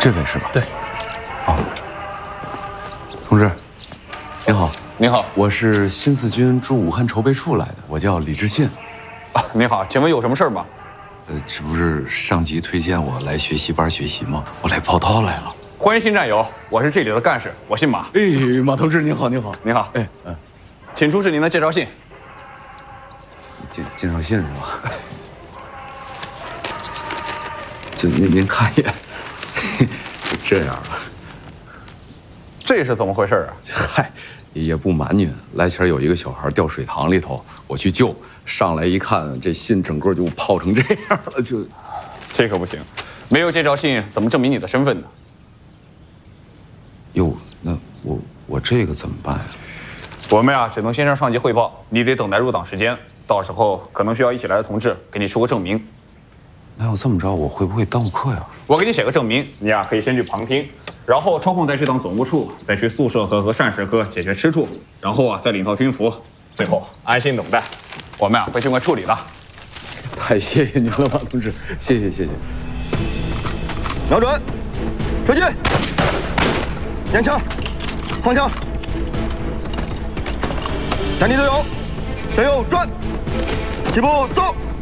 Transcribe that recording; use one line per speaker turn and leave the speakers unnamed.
这位是吧？
对。
哦，同志，您好。
您好，
我是新四军驻武汉筹备处来的，我叫李志信。
啊，您好，请问有什么事儿吗？
这不是上级推荐我来学习班学习吗？我来报道来了。
欢迎新战友，我是这里的干事，我姓马。
哎，马同志您好，您好，
您好。哎，请出示您的介绍信。
介绍信是吧？就您看一眼，就这样了。
这是怎么回事啊？
嗨，也不瞒您，来前有一个小孩掉水塘里头，我去救，上来一看，这信整个就泡成这样了，就。
这可不行，没有介绍信怎么证明你的身份呢？
哟，那我这个怎么办呀？
我们呀，只能先向上级汇报，你得等待入党时间，到时候可能需要一起来的同志给你出个证明。
那要这么着，我会不会耽误课呀？
我给你写个证明，你呀可以先去旁听，然后抽空再去党总务处，再去宿舍和膳食科解决吃住，然后啊再领套军服，最后安心等待，我们呀会尽快处理的。
太谢谢您了，马同志，谢谢谢谢。
瞄准，射击，验枪，放枪，向你队友，向右转，起步走。